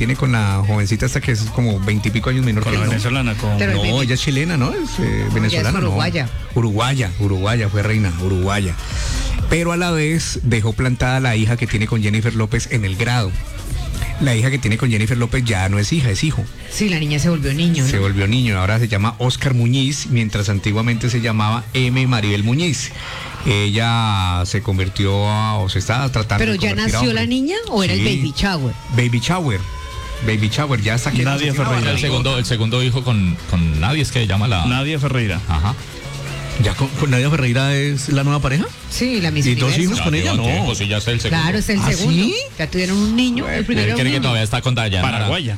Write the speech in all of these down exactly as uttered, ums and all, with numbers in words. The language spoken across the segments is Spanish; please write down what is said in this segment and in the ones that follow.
tiene con la jovencita hasta que es como veintipico años menor con que la él, ¿no? venezolana, con... Pero no, ella es chilena, ¿no? Es eh, venezolana, es uruguaya. ¿no? Uruguaya, uruguaya, fue reina, uruguaya. Pero a la vez dejó plantada la hija que tiene con Jennifer López en el grado. La hija que tiene con Jennifer López ya no es hija, es hijo. Sí, la niña se volvió niño, ¿no? Se volvió niño, ahora se llama Oscar Muñiz, mientras antiguamente se llamaba M. Maribel Muñiz. Ella se convirtió a, o se estaba tratando ¿Pero de ya convertir a nació hombre. la niña o era Sí. el baby shower? Baby shower. Baby shower, ya está aquí. Nadia Ferreira. El segundo, el segundo hijo con, con Nadia, es que llama la... Nadia Ferreira. Ajá. ¿Ya con, con Nadia Ferreira es la nueva pareja? Sí, la Miss ¿Y dos Universo. hijos con ella? No. Pues sí, ya es el segundo. Claro, es el ¿Ah, segundo. sí? Ya tuvieron un niño, el primero Él era un cree que niño. todavía está con Dayana. Paraguaya.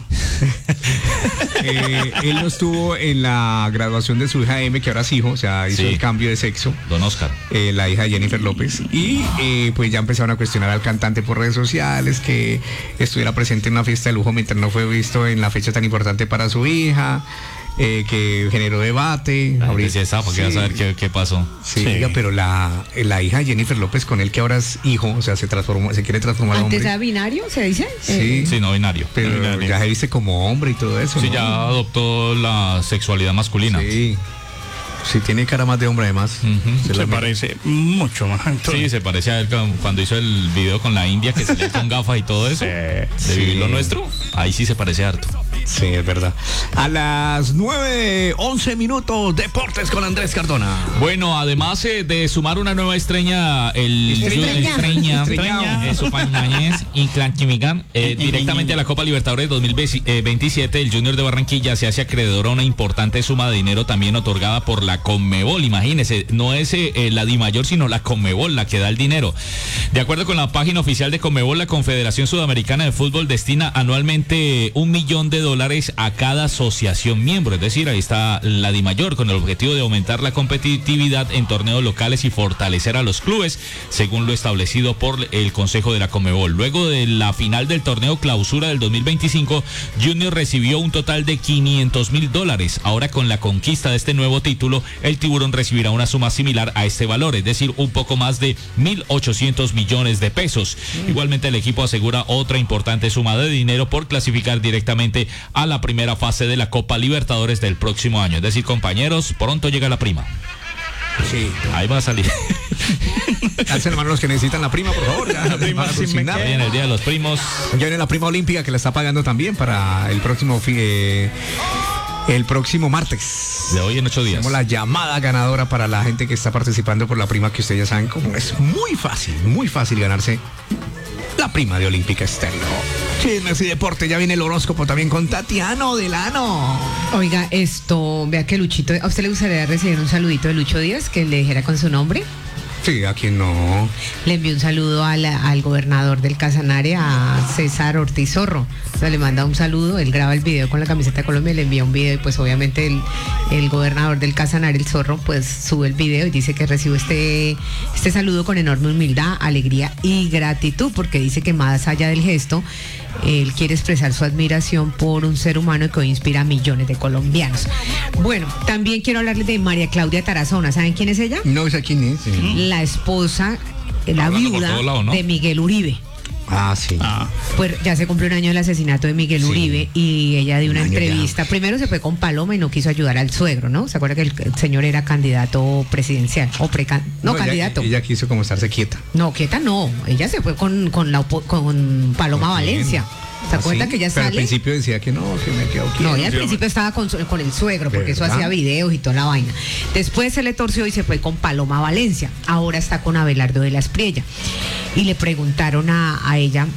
Eh, él no estuvo en la graduación de su hija M, que ahora es hijo, o sea, hizo Sí. el cambio de sexo. Don Oscar. Eh, la hija de Jennifer López, y eh, pues ya empezaron a cuestionar al cantante por redes sociales que estuviera presente en una fiesta de lujo mientras no fue visto en la fecha tan importante para su hija, eh, que generó debate. La gente Ahorita- sí está, porque sí. va a saber qué, qué pasó. Sí, Sí. oiga, pero la, la hija de Jennifer López con él que ahora es hijo, o sea, se transformó, se quiere transformar en Antes hombre. era binario, ¿se dice? Sí. Eh, Sí, no binario. Pero Binario. ya se dice como hombre y todo eso. Sí, ¿no? ya adoptó la sexualidad masculina. Sí. Sí, tiene cara más de hombre además. Ujú. Se Se la- parece mucho más. Sí, se parece a él cu- cuando hizo el video con la India, que salía con gafas y todo eso. Sí. De Sí. vivir lo nuestro. Ahí sí se parece harto. Sí, es verdad. A las nueve, once minutos, Deportes con Andrés Cardona. Bueno, además eh, de sumar una nueva estrella, el Estrella. Estrella, Estrella. eh, su pañañez, Inclán Quimigán, eh, directamente a la Copa Libertadores dos mil veintisiete, el Junior de Barranquilla se hace acreedor a una importante suma de dinero también otorgada por la Conmebol. Imagínese, no es eh, la DIMAYOR, sino la Conmebol la que da el dinero. De acuerdo con la página oficial de Conmebol, la Confederación Sudamericana de Fútbol destina anualmente un millón de dólares a cada asociación miembro. Es decir, ahí está la DIMAYOR con el objetivo de aumentar la competitividad en torneos locales y fortalecer a los clubes, según lo establecido por el Consejo de la Conmebol. Luego de la final del torneo Clausura del dos mil veinticinco, Junior recibió un total de quinientos mil dólares. Ahora, con la conquista de este nuevo título, el Tiburón recibirá una suma similar a este valor, es decir, un poco más de mil ochocientos millones de pesos. Igualmente, el equipo asegura otra importante suma de dinero por clasificar directamente a la primera fase de la Copa Libertadores del próximo año. Es decir, compañeros, pronto llega la prima. Sí. Ahí va a salir. Hacen hermanos los que necesitan la prima, por favor. Ya, La prima para sí me consignar. queda. Ahí en el Día de los Primos. Ya viene la prima olímpica que la está pagando también para el próximo fi- eh, el próximo martes. De hoy en ocho días. Hacemos la llamada ganadora para la gente que está participando por la prima, que ustedes ya saben cómo es muy fácil, muy fácil ganarse la prima de Olímpica Estéreo. Chismes y deporte, ya viene el horóscopo también con Tatiano Delano. Oiga, esto, vea que Luchito, ¿a usted le gustaría recibir un saludito de Lucho Díaz que le dijera con su nombre? Sí, a quien no. Le envió un saludo a la- al gobernador del Casanare, a César Ortiz Zorro. O sea, le manda un saludo, él graba el video con la camiseta de Colombia, le envía un video y pues obviamente el, el gobernador del Casanare, el Zorro, pues sube el video y dice que recibe este, este saludo con enorme humildad, alegría y gratitud, porque dice que más allá del gesto, él quiere expresar su admiración por un ser humano que hoy inspira a millones de colombianos. Bueno, también quiero hablarles de María Claudia Tarazona. ¿Saben quién es ella? No sé quién es. sí. La esposa, la Hablando por viuda todo lado, ¿no? de Miguel Uribe. Ah, sí. Ah, Pues ya se cumplió un año del asesinato de Miguel Sí. Uribe y ella dio una Un año entrevista. Primero se fue con Paloma y no quiso ayudar al suegro, ¿no? ¿Se acuerda que el, el señor era candidato presidencial? O precan no, ella- candidato. Ella, quiso como estarse quieta. No, quieta no. Ella se fue con, con, la, opo- con Paloma ¿Con quién? Valencia. ¿Se ¿Ah, acuerda sí? que ella Pero al sale? principio decía que no, que me quedo quieta. No, ella al Sí, principio estaba con, su- con el suegro, porque eso ¿Verdad? hacía videos y toda la vaina. Después se le torció y se fue con Paloma Valencia. Ahora está con Abelardo de la Espriella. Y le preguntaron a, a ella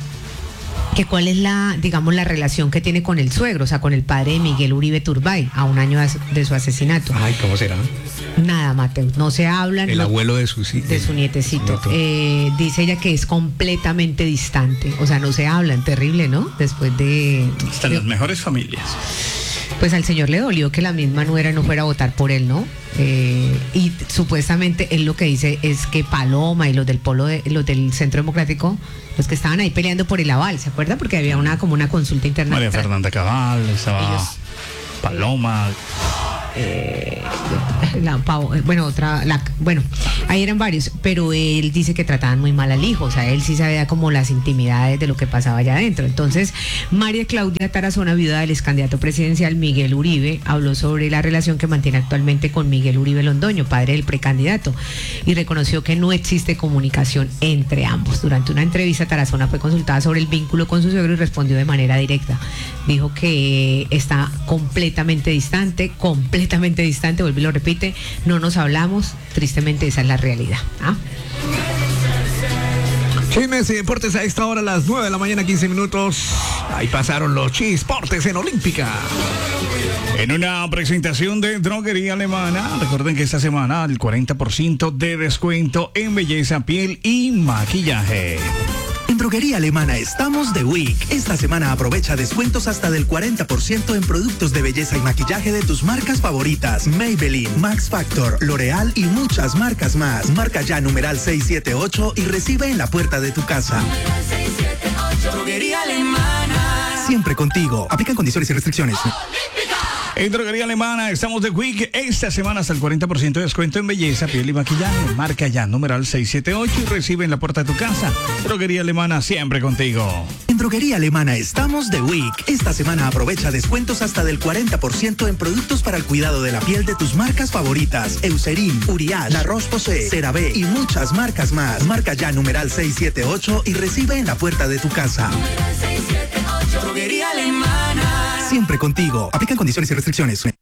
que cuál es la, digamos, la relación que tiene con el suegro, o sea, con el padre de Miguel Uribe Turbay, a un año as- de su asesinato. Ay, ¿cómo será? Nada, Mateo, no se hablan. El no- abuelo de su de su nietecito. nieto. Eh, dice ella que es completamente distante, o sea, no se hablan, terrible, ¿no? Después de... están las mejores familias. Pues al señor le dolió que la misma nuera no fuera a votar por él, ¿no? Eh, y supuestamente él lo que dice es que Paloma y los del polo de, los del Centro Democrático, los que estaban ahí peleando por el aval, ¿se acuerda? Porque había una como una consulta interna. María Fernanda Cabal, estaba Ellos- Paloma. Eh, la, Pau- bueno, otra, la, bueno, Ahí eran varios, pero él dice que trataban muy mal al hijo, o sea, él sí sabía como las intimidades de lo que pasaba allá adentro. Entonces, María Claudia Tarazona, viuda del ex candidato presidencial Miguel Uribe, habló sobre la relación que mantiene actualmente con Miguel Uribe Londoño, padre del precandidato, y reconoció que no existe comunicación entre ambos. Durante una entrevista, Tarazona fue consultada sobre el vínculo con su suegro y respondió de manera directa. Dijo que está completamente distante, completamente distante, vuelve y lo repite, no nos hablamos, tristemente esa es la realidad. ¿Ah? Chismes y deportes a esta hora, a las nueve de la mañana, quince minutos. Ahí pasaron los chisportes en Olímpica. En una presentación de Droguería Alemana, recuerden que esta semana el cuarenta por ciento de descuento en belleza, piel y maquillaje. En Droguería Alemana estamos de Week. Esta semana aprovecha descuentos hasta del cuarenta por ciento en productos de belleza y maquillaje de tus marcas favoritas. Maybelline, Max Factor, L'Oreal y muchas marcas más. Marca ya numeral seiscientos setenta y ocho y recibe en la puerta de tu casa. Droguería Alemana. Siempre contigo. Aplican condiciones y restricciones. En Droguería Alemana estamos de Quick. Esta semana hasta el cuarenta por ciento de descuento en belleza, piel y maquillaje. Marca ya numeral seiscientos setenta y ocho y recibe en la puerta de tu casa. Droguería Alemana, siempre contigo. En Droguería Alemana estamos de Week. Esta semana aprovecha descuentos hasta del cuarenta por ciento en productos para el cuidado de la piel de tus marcas favoritas. Eucerin, Uriage, La Roche-Posay, CeraVe y muchas marcas más. Marca ya numeral seiscientos setenta y ocho y recibe en la puerta de tu casa. Droguería Alemana. Siempre contigo. Aplican condiciones y restricciones.